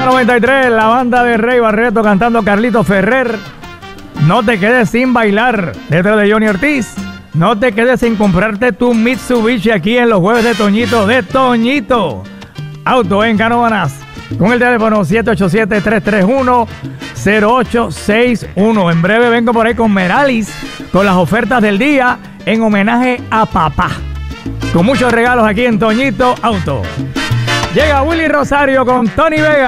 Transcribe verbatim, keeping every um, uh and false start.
noventa y tres, la banda de Rey Barreto cantando Carlito Ferrer. No te quedes sin bailar. Detrás de Johnny Ortiz. No te quedes sin comprarte tu Mitsubishi aquí en los jueves de Toñito, de Toñito Auto en Canóvanas. Con el teléfono siete ocho siete, tres tres uno, cero ocho seis uno. En breve vengo por ahí con Meralis, con las ofertas del día en homenaje a papá. Con muchos regalos aquí en Toñito Auto. Llega Willy Rosario con Tony Vega.